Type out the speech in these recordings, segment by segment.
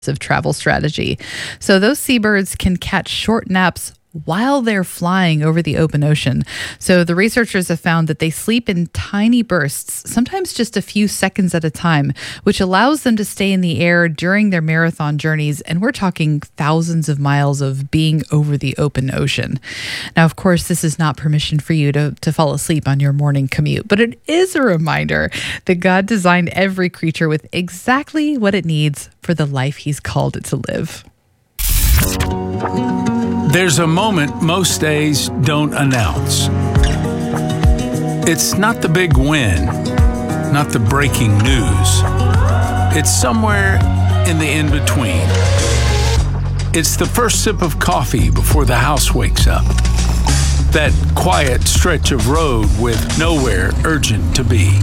of travel strategy. So those seabirds can catch short naps while they're flying over the open ocean. So the researchers have found that they sleep in tiny bursts, sometimes just a few seconds at a time, which allows them to stay in the air during their marathon journeys. And we're talking thousands of miles of being over the open ocean. Now, of course, this is not permission for you to fall asleep on your morning commute, but it is a reminder that God designed every creature with exactly what it needs for the life He's called it to live. There's a moment most days don't announce. It's not the big win, not the breaking news. It's somewhere in the in-between. It's the first sip of coffee before the house wakes up. That quiet stretch of road with nowhere urgent to be.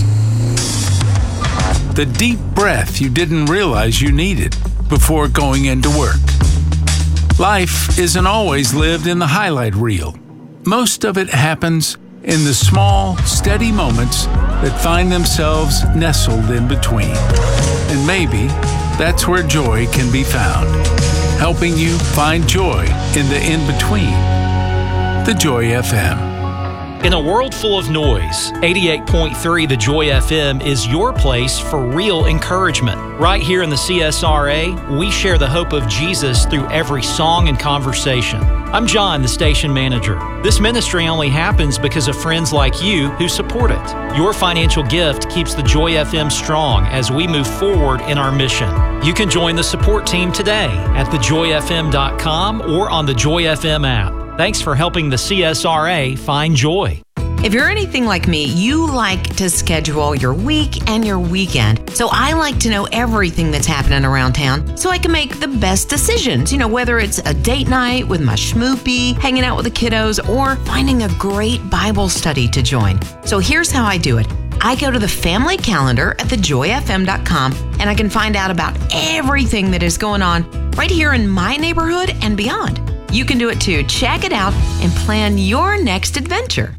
The deep breath you didn't realize you needed before going into work. Life isn't always lived in the highlight reel. Most of it happens in the small, steady moments that find themselves nestled in between. And maybe that's where joy can be found, helping you find joy in the in-between. The Joy FM. In a world full of noise, 88.3 The Joy FM is your place for real encouragement. Right here in the CSRA, we share the hope of Jesus through every song and conversation. I'm John, the station manager. This ministry only happens because of friends like you who support it. Your financial gift keeps the Joy FM strong as we move forward in our mission. You can join the support team today at thejoyfm.com or on the Joy FM app. Thanks for helping the CSRA find joy. If you're anything like me, you like to schedule your week and your weekend. So I like to know everything that's happening around town so I can make the best decisions. Whether it's a date night with my schmoopy, hanging out with the kiddos, or finding a great Bible study to join. So here's how I do it. I go to the family calendar at thejoyfm.com and I can find out about everything that is going on right here in my neighborhood and beyond. You can do it too. Check it out and plan your next adventure.